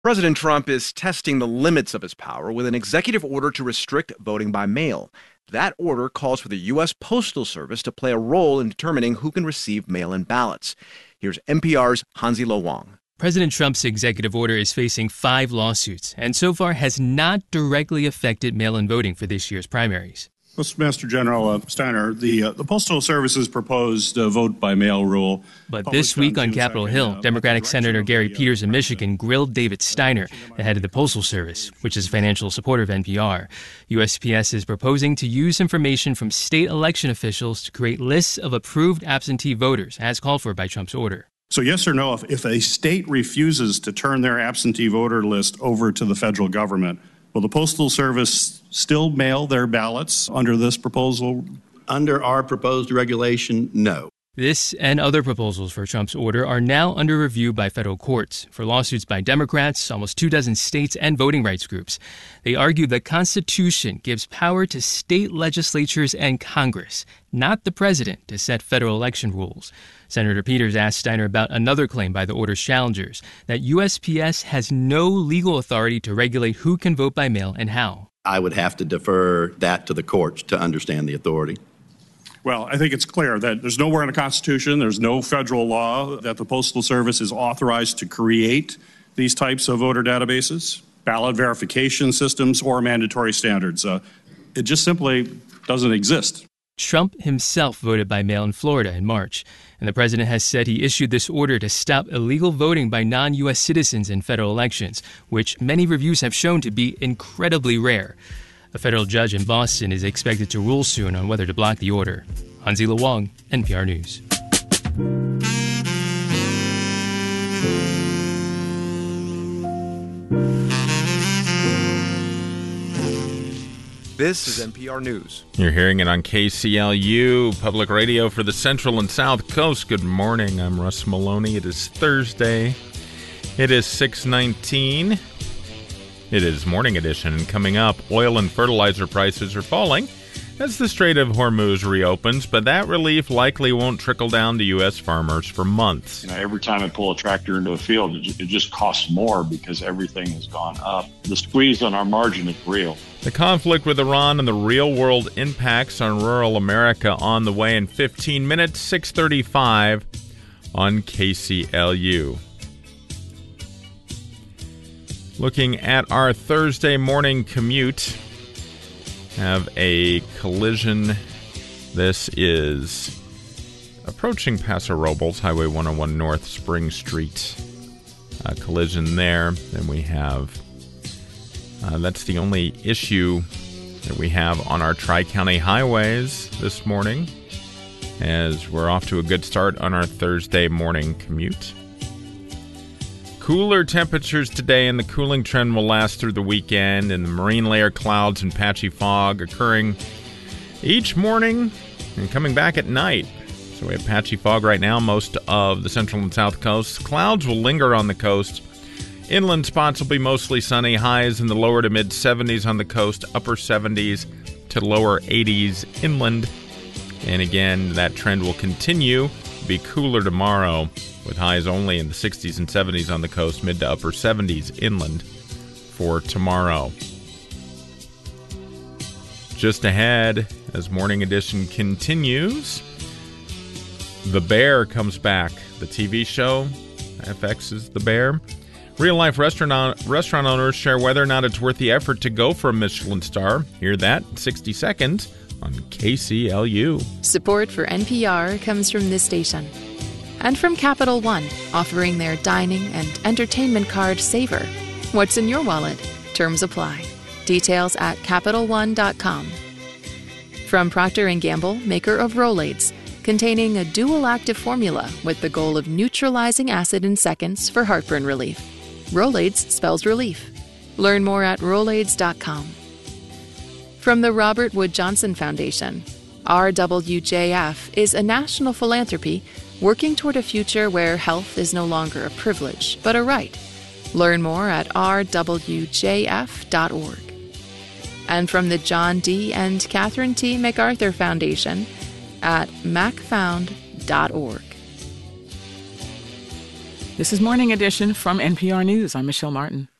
President Trump is testing the limits of his power with an executive order to restrict voting by mail. That order calls for the U.S. Postal Service to play a role in determining who can receive mail-in ballots. Here's NPR's Hansi Lo Wang. President Trump's executive order is facing 5 lawsuits and so far has not directly affected mail-in voting for this year's primaries. Postmaster General Steiner, the Postal Service's proposed vote-by-mail rule. But this week on Capitol Hill, Democratic Senator Gary Peters of Michigan grilled David Steiner, the head of the Postal Service, which is a financial supporter of NPR. USPS is proposing to use information from state election officials to create lists of approved absentee voters, as called for by Trump's order. So yes or no, if a state refuses to turn their absentee voter list over to the federal government, will the Postal Service still mail their ballots under this proposal? Under our proposed regulation, no. This and other proposals for Trump's order are now under review by federal courts for lawsuits by Democrats, almost 24 states, and voting rights groups. They argue the Constitution gives power to state legislatures and Congress, not the president, to set federal election rules. Senator Peters asked Steiner about another claim by the order's challengers, that USPS has no legal authority to regulate who can vote by mail and how. I would have to defer that to the courts to understand the authority. Well, I think it's clear that there's nowhere in the Constitution, there's no federal law that the Postal Service is authorized to create these types of voter databases, ballot verification systems, or mandatory standards. It just simply doesn't exist. Trump himself voted by mail in Florida in March, and the president has said he issued this order to stop illegal voting by non-U.S. citizens in federal elections, which many reviews have shown to be incredibly rare. A federal judge in Boston is expected to rule soon on whether to block the order. Hansi Lo Wang, NPR News. This is NPR News. You're hearing it on KCLU, public radio for the Central and South Coast. Good morning. I'm Russ Maloney. It is Thursday. It is 6:19. It is Morning Edition, and coming up, oil and fertilizer prices are falling as the Strait of Hormuz reopens, but that relief likely won't trickle down to U.S. farmers for months. Every time I pull a tractor into a field, it just costs more because everything has gone up. The squeeze on our margin is real. The conflict with Iran and the real-world impacts on rural America on the way in 15 minutes, 6:35 on KCLU. Looking at our Thursday morning commute, have a collision. This is approaching Paso Robles, Highway 101 North, Spring Street. A collision there. Then we have, that's the only issue that we have on our Tri-County highways this morning, as we're off to a good start on our Thursday morning commute. Cooler temperatures today, and the cooling trend will last through the weekend, and the marine layer clouds and patchy fog occurring each morning and coming back at night. So we have patchy fog right now, most of the central and south coasts. Clouds will linger on the coast. Inland spots will be mostly sunny, highs in the lower to mid-70s on the coast, upper 70s to lower 80s inland. And again, that trend will continue, be cooler tomorrow, with highs only in the 60s and 70s on the coast, mid to upper 70s inland for tomorrow. Just ahead, as Morning Edition continues, The Bear comes back. The TV show, FX's The Bear. Real-life restaurant owners share whether or not it's worth the effort to go for a Michelin star. Hear that in 60 seconds on KCLU. Support for NPR comes from this station. And from Capital One, offering their dining and entertainment card Savor. What's in your wallet? Terms apply. Details at CapitalOne.com. From Procter & Gamble, maker of Rolaids, containing a dual active formula with the goal of neutralizing acid in seconds for heartburn relief. Rolaids spells relief. Learn more at Rolaids.com. From the Robert Wood Johnson Foundation, RWJF is a national philanthropy working toward a future where health is no longer a privilege, but a right. Learn more at rwjf.org. And from the John D. and Catherine T. MacArthur Foundation at macfound.org. This is Morning Edition from NPR News. I'm Michelle Martin.